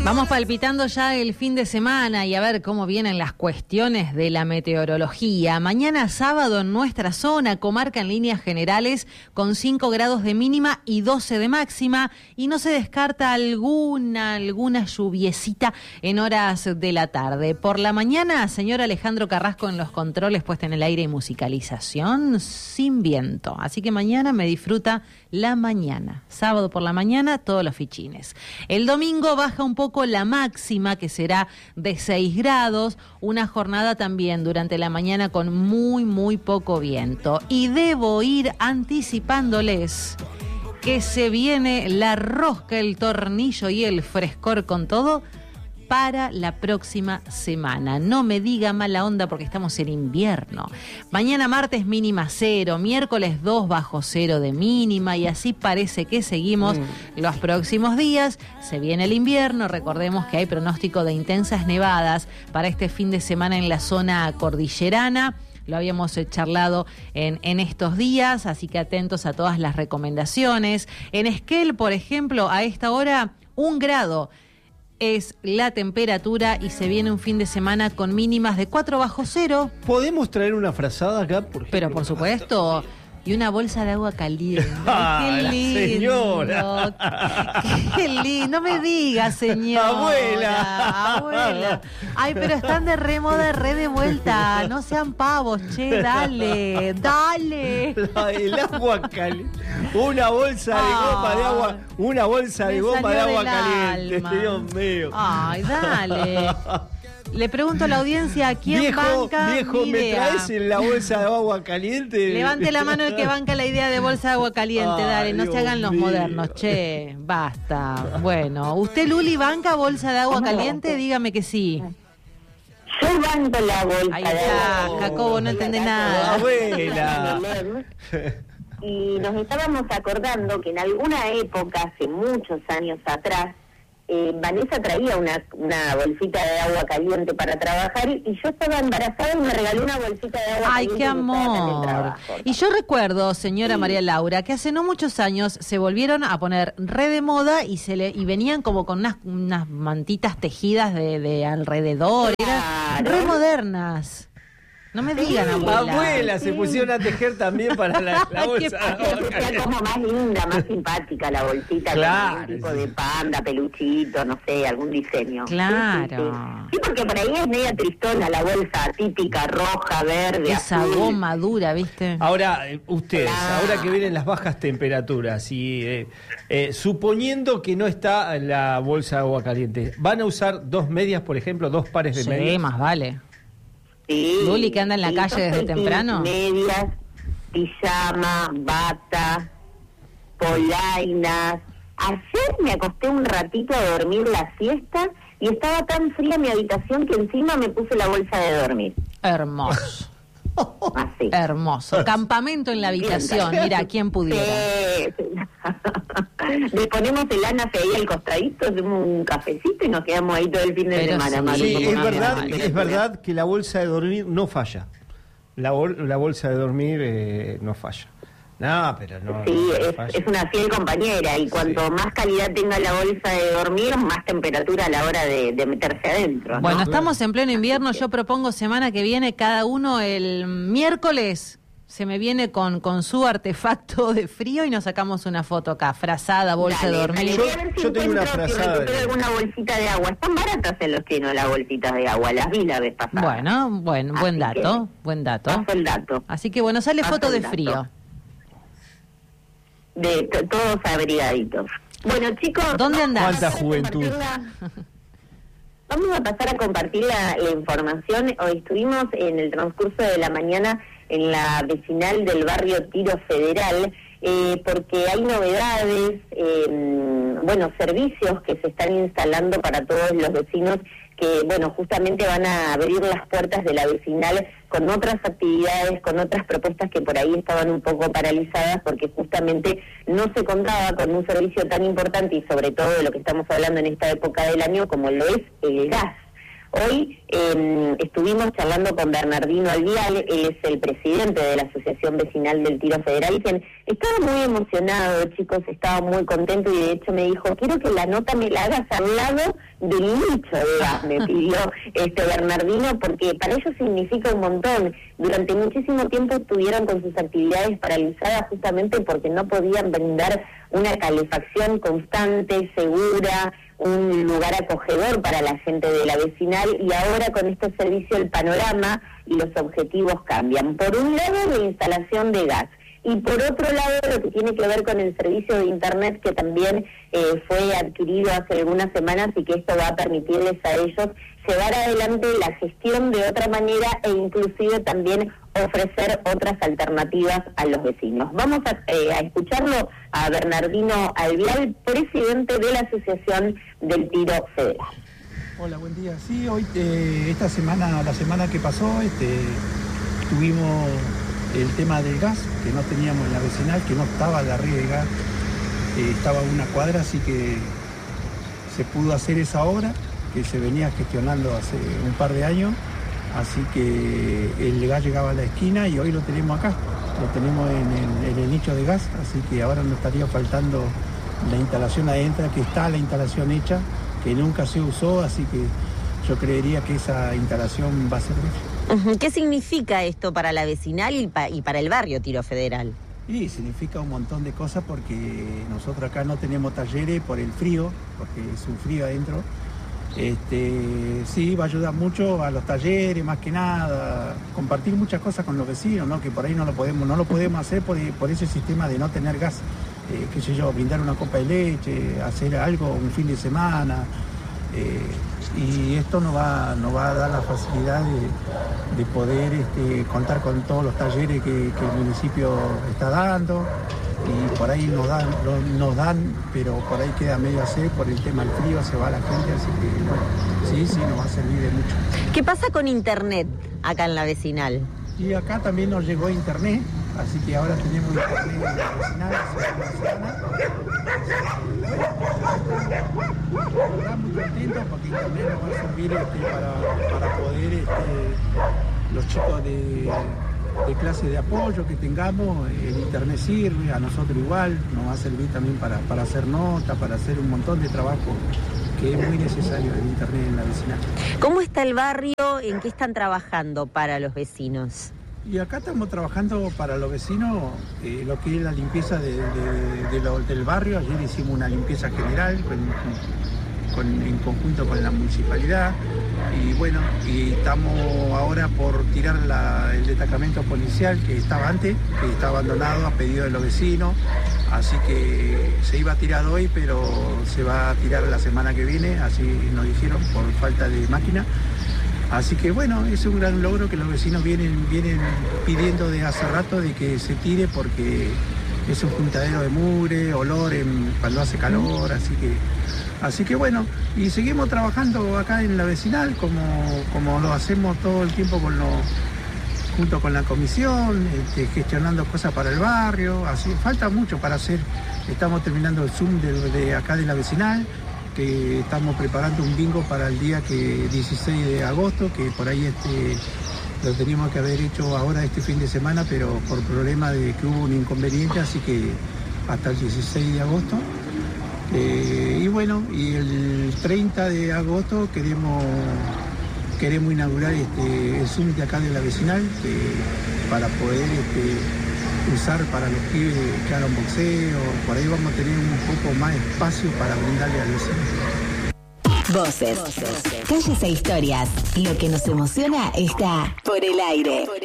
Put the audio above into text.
Vamos palpitando ya el fin de semana y a ver cómo vienen las cuestiones de la meteorología. Mañana sábado en nuestra zona, comarca en líneas generales con 5 grados de mínima y 12 de máxima, y no se descarta alguna lluviecita en horas de la tarde. Por la mañana, señor Alejandro Carrasco en los controles, puesta en el aire y musicalización sin viento. Así que mañana me disfruta la mañana. Sábado por la mañana, todos los fichines. El domingo baja un poco la máxima, que será de 6 grados, una jornada también durante la mañana con muy poco viento. Y debo ir anticipándoles que se viene la rosca, el tornillo y el frescor con todo para la próxima semana. No me diga mala onda porque estamos en invierno. Mañana martes mínima 0, miércoles 2 bajo 0 de mínima, y así parece que seguimos los próximos días. Se viene el invierno, recordemos que hay pronóstico de intensas nevadas para este fin de semana en la zona cordillerana. Lo habíamos charlado en estos días, así que atentos a todas las recomendaciones. En Esquel, por ejemplo, a esta hora 1 grado es la temperatura y se viene un fin de semana con mínimas de 4 bajo 0. ¿Podemos traer una frazada acá, por ejemplo? Pero por supuesto, y una bolsa de agua caliente. ¡Ah, ¡Qué lindo! señora! ¡Qué lindo! No me digas, señora. ¡Abuela! Ay, pero están de remoda, de vuelta. No sean pavos, che, dale. El agua caliente. Una bolsa de goma de agua. Una bolsa de goma de agua caliente. Alma. Dios mío. Ay, dale. Le pregunto a la audiencia, ¿quién banca Viejo, mi ¿me idea? traes en la bolsa de agua caliente? Levante la mano el que banca la idea de bolsa de agua caliente, dale, no se hagan los modernos, che, basta. Bueno, ¿usted, Luli, banca bolsa de agua caliente? Dígame que sí. Yo banco la bolsa. Ahí de está, agua. Jacobo, no entendés nada. Abuela. Y nos estábamos acordando que en alguna época, hace muchos años atrás, Vanessa traía una bolsita de agua caliente para trabajar, y yo estaba embarazada y me regaló una bolsita de agua Ay, caliente. qué amor. Y yo recuerdo, señora María Laura, que hace no muchos años se volvieron a poner re de moda y venían como con unas mantitas tejidas de alrededor, eran re modernas. No me digan, Abuela, se pusieron a tejer también para la bolsa. Era como más linda, más simpática la bolsita, claro, con algún tipo de panda, peluchito, no sé, algún diseño. Claro. Sí, porque por ahí es media tristona la bolsa típica, roja, verde, esa azul. goma dura, ¿viste? Ahora, ustedes, ahora que vienen las bajas temperaturas y suponiendo que no está la bolsa de agua caliente, ¿van a usar 2 medias, por ejemplo, 2 pares de medias? Sí, más vale. Sí, Luli, que anda en la calle desde temprano. Medias, pijama, bata, polainas. Ayer me acosté un ratito a dormir la siesta y estaba tan fría mi habitación que encima me puse la bolsa de dormir. Hermoso. Así. Hermoso. Campamento en la habitación. Mira, ¿quién pudiera? Le ponemos el anafe ahí al costadito, hacemos un cafecito y nos quedamos ahí todo el fin de Pero semana. sí, Maru, Sí, como es verdad que la bolsa de dormir no falla. La bolsa de dormir no falla. No, pero no. Sí, no es falla. una fiel compañera, y cuanto más calidad tenga la bolsa de dormir, más temperatura a la hora de meterse adentro, ¿no? Bueno, estamos en pleno invierno. Yo propongo semana que viene, cada uno el miércoles se me viene con su artefacto de frío y nos sacamos una foto acá, frazada, bolsa de dormir. Voy a ver si Yo tengo una encuentro, frazada si recupero alguna bolsita de agua. Están baratas en los chinos las bolsitas de agua, las vi la vez pasada. Bueno, buen Así dato, buen dato. Paso el dato. Así que bueno, sale Paso foto de el dato. frío. De todos abrigaditos. Bueno, chicos, ¿Dónde andás? Cuánta juventud. Vamos a pasar a compartir la información. Hoy estuvimos en el transcurso de la mañana en la vecinal del barrio Tiro Federal, porque hay novedades, servicios que se están instalando para todos los vecinos que, justamente van a abrir las puertas de la vecinal con otras actividades, con otras propuestas que por ahí estaban un poco paralizadas porque justamente no se contaba con un servicio tan importante y sobre todo de lo que estamos hablando en esta época del año como lo es el gas. Hoy estuvimos charlando con Bernardino Alvial, él es el presidente de la Asociación Vecinal del Tiro Federal, quien estaba muy emocionado, chicos, estaba muy contento y de hecho me dijo, quiero que la nota me la hagas al lado del nicho de gas, me pidió Bernardino, porque para ellos significa un montón. Durante muchísimo tiempo estuvieron con sus actividades paralizadas justamente porque no podían brindar una calefacción constante, segura, un lugar acogedor para la gente de la vecinal, y ahora con este servicio el panorama y los objetivos cambian. Por un lado, la instalación de gas, y por otro lado, lo que tiene que ver con el servicio de Internet, que también fue adquirido hace algunas semanas, y que esto va a permitirles a ellos llevar adelante la gestión de otra manera e inclusive también ofrecer otras alternativas a los vecinos. Vamos a escucharlo a Bernardino Alvial, presidente de la Asociación del Tiro Federal. Hola, buen día. Sí, hoy, la semana que pasó, tuvimos el tema del gas, que no teníamos en la vecinal, que no estaba la red de gas, estaba a una cuadra, así que se pudo hacer esa obra que se venía gestionando hace un par de años, así que el gas llegaba a la esquina y hoy lo tenemos acá, lo tenemos en el nicho de gas, así que ahora nos estaría faltando la instalación adentro, que está la instalación hecha, que nunca se usó, así que yo creería que esa instalación va a servir. ¿Qué significa esto para la vecinal y para el barrio Tiro Federal? Y significa un montón de cosas, porque nosotros acá no tenemos talleres por el frío, porque es un frío adentro. Sí, va a ayudar mucho a los talleres, más que nada, compartir muchas cosas con los vecinos, ¿no? Que por ahí no lo podemos hacer por ese sistema de no tener gas, qué sé yo, brindar una copa de leche, hacer algo un fin de semana, y esto nos va a dar la facilidad de poder contar con todos los talleres que el municipio está dando, y por ahí nos dan, pero por ahí queda medio a hacer, por el tema del frío se va la gente, así que bueno, sí, nos va a servir de mucho. ¿Qué pasa con Internet acá en la vecinal? Y acá también nos llegó Internet, así que ahora tenemos Internet en la vecinal, estamos muy contentos porque Internet nos va a servir para poder los chicos de clase de apoyo que tengamos, el Internet sirve, a nosotros igual, nos va a servir también para hacer notas, para hacer un montón de trabajo que es muy necesario el Internet en la vecinal. ¿Cómo está el barrio? ¿En qué están trabajando para los vecinos? Y acá estamos trabajando para los vecinos lo que es la limpieza del barrio. Ayer hicimos una limpieza general en conjunto con la municipalidad, y bueno, y estamos ahora por tirar el destacamento policial que estaba antes, que está abandonado a pedido de los vecinos, así que se iba a tirar hoy, pero se va a tirar la semana que viene, así nos dijeron, por falta de máquina. Así que bueno, es un gran logro que los vecinos vienen pidiendo de hace rato de que se tire, porque es un juntadero de mugre, olor cuando hace calor, así que bueno, y seguimos trabajando acá en la vecinal como lo hacemos todo el tiempo junto con la comisión, gestionando cosas para el barrio, así falta mucho para hacer. Estamos terminando el Zoom de acá de la vecinal, que estamos preparando un bingo para el día 16 de agosto, que por ahí lo teníamos que haber hecho ahora este fin de semana, pero por problema de que hubo un inconveniente, así que hasta el 16 de agosto. Y bueno, y el 30 de agosto queremos inaugurar el Zoom de acá de la vecinal, para poder usar para los pibes que hagan boxeo. Por ahí vamos a tener un poco más espacio para brindarle al vecino. Voces, calles e historias. Lo que nos emociona está por el aire.